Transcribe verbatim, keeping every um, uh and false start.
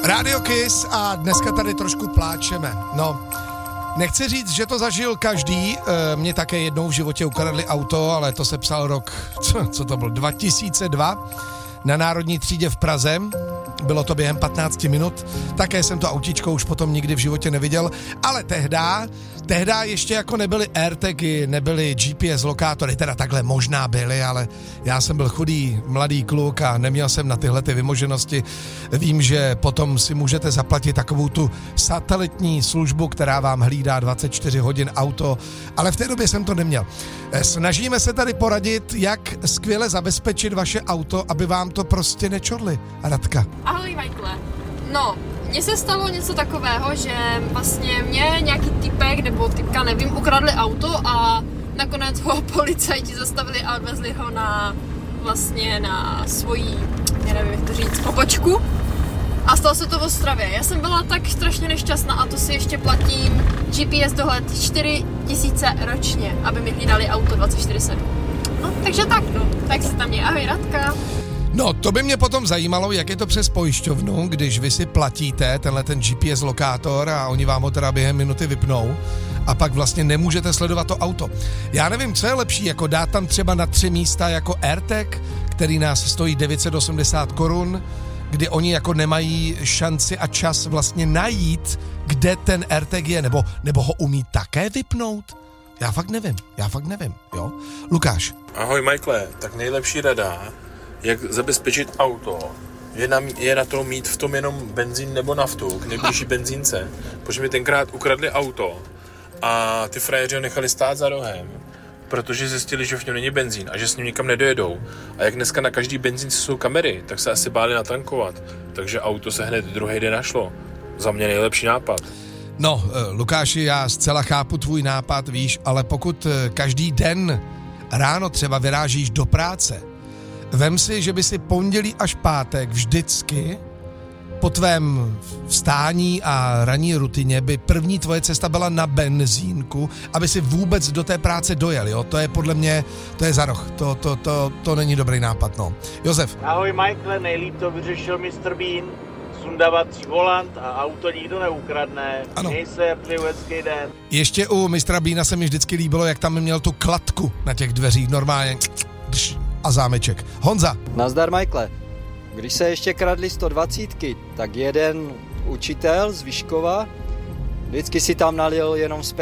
Radio Kiss a dneska tady trošku pláčeme. No, nechci říct, že to zažil každý, e, mě také jednou v životě ukradli auto, ale to se psal rok, co, co to bylo, dva tisíce dva na Národní třídě v Praze. Bylo to během patnáct minut, také jsem to autíčko už potom nikdy v životě neviděl, ale tehda, tehda ještě jako nebyly AirTagy, nebyly G P S lokátory, teda takhle možná byly, ale já jsem byl chudý mladý kluk a neměl jsem na tyhle ty vymoženosti. Vím, že potom si můžete zaplatit takovou tu satelitní službu, která vám hlídá dvacet čtyři hodin auto, ale v té době jsem to neměl. Snažíme se tady poradit, jak skvěle zabezpečit vaše auto, aby vám to prostě nečodli. Radka. Ahoj, Michaele. No, mně se stalo něco takového, že vlastně mě nějaký typek nebo typka, nevím, ukradli auto a nakonec ho policajti zastavili a odvezli ho na vlastně na svoji, já nevím, jak to říct, pobočku. A stalo se to v Ostravě. Já jsem byla tak strašně nešťastná a to si ještě platím G P S dohled čtyři tisíce ročně, aby mi hlídali auto dvacet čtyři sedm. No, takže tak, no. Tak se tam mě. Ahoj, Radka. No, to by mě potom zajímalo, jak je to přes pojišťovnu, když vy si platíte tenhle ten G P S lokátor a oni vám ho teda během minuty vypnou a pak vlastně nemůžete sledovat to auto. Já nevím, co je lepší, jako dát tam třeba na tři místa jako AirTag, který nás stojí devět set osmdesát korun, kdy oni jako nemají šanci a čas vlastně najít, kde ten AirTag je, nebo, nebo ho umí také vypnout. Já fakt nevím, já fakt nevím, jo. Lukáš. Ahoj, Michaele, tak nejlepší rada, jak zabezpečit auto, je na, je na to mít v tom jenom benzín nebo naftu k nejbližší benzínce, protože mi tenkrát ukradli auto a ty frajeři ho nechali stát za rohem, protože zjistili, že v něm není benzín a že s ním nikam nedojedou. A jak dneska na každý benzínce jsou kamery, tak se asi báli natankovat, takže auto se hned druhý den našlo. Za mě nejlepší nápad. No, Lukáši, já zcela chápu tvůj nápad, víš, ale pokud každý den ráno třeba vyrážíš do práce, vem si, že by si pondělí až pátek vždycky po tvém vstání a ranní rutině by první tvoje cesta byla na benzínku, aby si vůbec do té práce dojel, jo? To je podle mě, to je za roh, to, to, to, to není dobrý nápad, no. Josef. Ahoj, Michaele, nejlíp to vyřešil mister Bean, sundavací volant a auto nikdo neukradne. Ano. Měj se, přeju hezký den. Ještě u mistra Beana se mi vždycky líbilo, jak tam měl tu kladku na těch dveřích, normálně a zámeček. Honza. Nazdar, Michaele. Když se ještě kradly sto dvacítky, tak jeden učitel z Vyškova vždycky si tam nalil jenom